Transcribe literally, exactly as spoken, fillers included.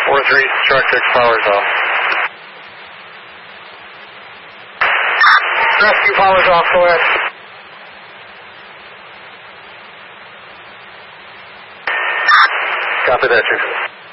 four three, Structex power's off. Rescue power's off, go ahead. Copy that, sir.